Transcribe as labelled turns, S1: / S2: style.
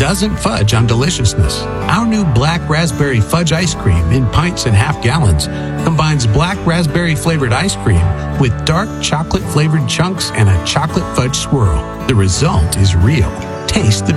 S1: doesn't fudge on deliciousness. Our new Black Raspberry Fudge ice cream in pints and half gallons combines black raspberry flavored ice cream with dark chocolate flavored chunks and a chocolate fudge swirl. The result is real. Taste the